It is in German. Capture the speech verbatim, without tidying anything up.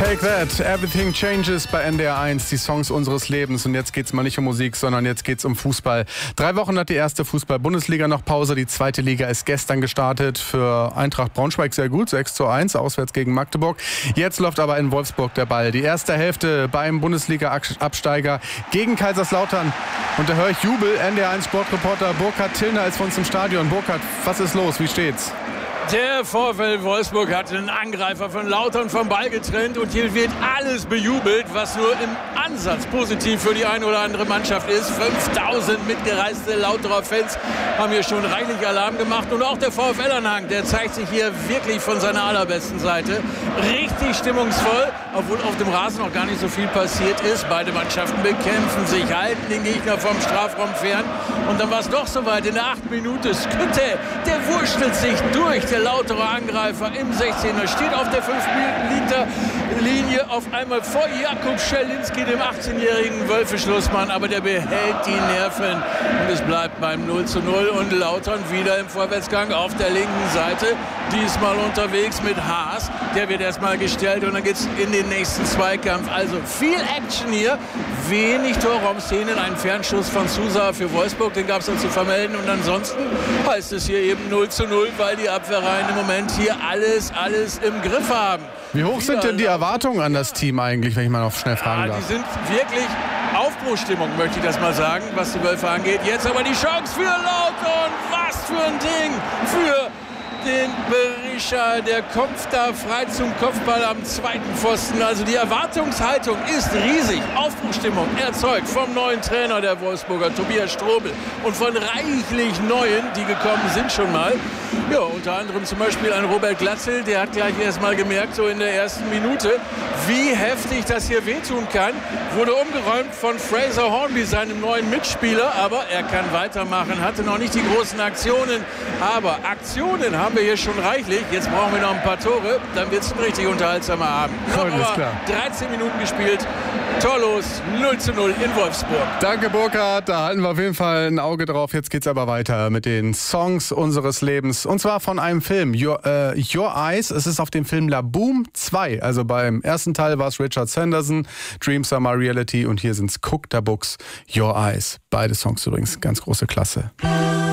Take That, Everything Changes bei N D R eins, die Songs unseres Lebens. Und jetzt geht's mal nicht um Musik, sondern jetzt geht's um Fußball. Drei Wochen hat die erste Fußball-Bundesliga noch Pause. Die zweite Liga ist gestern gestartet. Für Eintracht Braunschweig sehr gut, sechs zu eins, auswärts gegen Magdeburg. Jetzt läuft aber in Wolfsburg der Ball. Die erste Hälfte beim Bundesliga-Absteiger gegen Kaiserslautern. Und da höre ich Jubel. N D R eins Sportreporter Burkhard Tillner ist für uns im Stadion. Burkhard, was ist los? Wie steht's? Der VfL Wolfsburg hat einen Angreifer von Lautern vom Ball getrennt und hier wird alles bejubelt, was nur im Ansatz positiv für die eine oder andere Mannschaft ist. fünftausend mitgereiste Lauterer Fans haben hier schon reichlich Alarm gemacht und auch der VfL-Anhang, der zeigt sich hier wirklich von seiner allerbesten Seite. Richtig stimmungsvoll, obwohl auf dem Rasen noch gar nicht so viel passiert ist. Beide Mannschaften bekämpfen sich, halten den Gegner vom Strafraum fern und dann war es doch soweit in der achten Minute. Skütte, der wurschtelt sich durch. Der Lauterer Angreifer im sechzehner steht auf der fünf Meter Linie auf einmal vor Jakub Schelinski, dem achtzehnjährigen Wölfe-Schlussmann, aber der behält die Nerven und es bleibt beim null zu null und Lautern wieder im Vorwärtsgang auf der linken Seite, diesmal unterwegs mit Haas, der wird erstmal gestellt und dann geht's in den nächsten Zweikampf, also viel Action hier, wenig Torraumszenen, ein Fernschuss von Sousa für Wolfsburg, den gab es dann zu vermelden und ansonsten heißt es hier eben null zu null, weil die Abwehrreihen im Moment hier alles, alles im Griff haben. Wie hoch sind denn die Erwartungen an das Team eigentlich, wenn ich mal noch schnell fragen darf? Ja, die sind wirklich Aufbruchstimmung, möchte ich das mal sagen, was die Wölfe angeht. Jetzt aber die Chance für Lautern. Was für ein Ding für den Berisha. Der kommt da frei zum Kopfball am zweiten Pfosten. Also die Erwartungshaltung ist riesig. Aufbruchstimmung erzeugt vom neuen Trainer der Wolfsburger, Tobias Strobel. Und von reichlich Neuen, die gekommen sind schon mal. Ja, unter anderem zum Beispiel ein Robert Glatzel. Der hat gleich erst mal gemerkt, so in der ersten Minute, wie heftig das hier wehtun kann. Wurde umgeräumt von Fraser Hornby, seinem neuen Mitspieler. Aber er kann weitermachen, hatte noch nicht die großen Aktionen. Aber Aktionen haben wir hier schon reichlich. Jetzt brauchen wir noch ein paar Tore. Dann wird es ein richtig unterhaltsamer Abend. Folgendes, aber klar. dreizehn Minuten gespielt. Torlos, null zu null in Wolfsburg. Danke, Burkhard. Da halten wir auf jeden Fall ein Auge drauf. Jetzt geht's aber weiter mit den Songs unseres Lebens. Und zwar von einem Film, Your, äh, Your Eyes. Es ist auf dem Film La Boom zwei. Also beim ersten Teil war es Richard Sanderson, Dreams Are My Reality. Und hier sind's Cook Da Books, Your Eyes. Beide Songs übrigens ganz große Klasse.